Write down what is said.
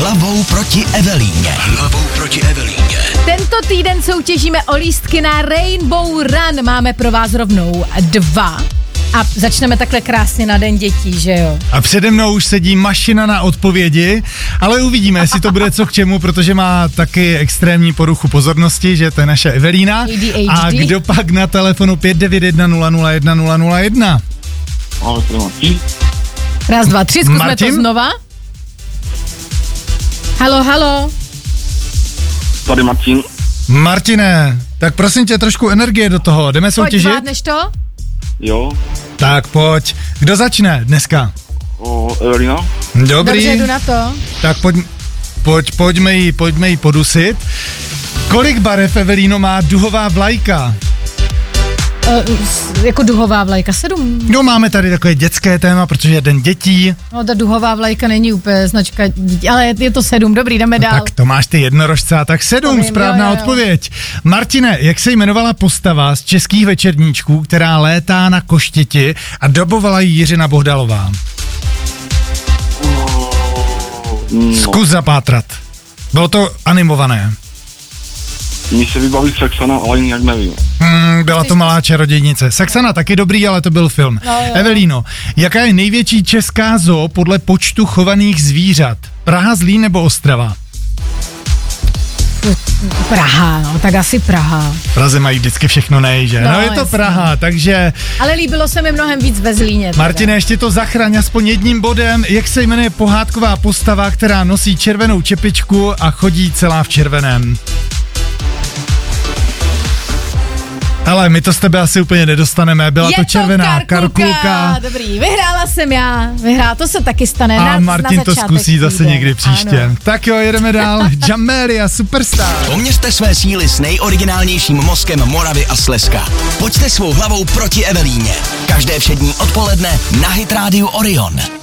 Hlavou proti Evelíně. Tento týden soutěžíme o lístky na Rainbow Run. Máme pro vás rovnou 2. A začneme takhle krásně na Den dětí, že jo? A přede mnou už sedí mašina na odpovědi, ale uvidíme, jestli to bude co k čemu, protože má taky extrémní poruchu pozornosti, že to je naše Evelína. ADHD. A kdo pak na telefonu 591 001 Raz, dva, tři, zkusme Martin? to znova. Halo. Tady Martin. Martine, tak prosím tě, trošku energie do toho, jdeme Pojď, soutěžit? zvládneš to? Jo. Tak pojď. Kdo začne dneska? Evelina. Dobrý. Dobře, jdu na to. Tak pojďme jí podusit. Kolik barev, Evelíno, má duhová vlajka? Jako duhová vlajka 7. No, máme tady takové dětské téma, protože je Den dětí. No, ta duhová vlajka není úplně značka dítí, ale je to 7, dobrý, jdeme dál. Tak to máš ty jednorožce, a tak 7, Povím, správná jo. odpověď. Martine, jak se jmenovala postava z českých večerníčků, která létá na koštěti a dobovala ji Jiřina Bohdalová? Zkus zapátrat. Bylo to animované. Mně se vybaví Saxana, ale jinak nevím. Byla to Malá čarodějnice. Saxana taky dobrý, ale to byl film. No, jo. Evelíno, jaká je největší česká zoo podle počtu chovaných zvířat? Praha, Zlín nebo Ostrava? Praha, no, tak asi Praha. V Praze mají vždycky všechno že? No, No je to jasně. Praha, takže Ale líbilo se mi mnohem víc ve Zlíně. teda. Martine, ještě to zachraň aspoň jedním bodem. Jak se jmenuje pohádková postava, která nosí červenou čepičku a chodí celá v červeném? Ale my to z tebe asi úplně nedostaneme, byla Je to červená karkulka. Dobrý, vyhrála jsem já. To se taky stane A na Martin to začátek zkusí zase týden. někdy příště. Ano. Tak jo, jedeme dál. Jamelia, Superstar. Poměřte své síly s nejoriginálnějším mozkem Moravy a Slezska. Pojďte svou hlavou proti Evelíně. Každé všední odpoledne na Hit Radio Orion.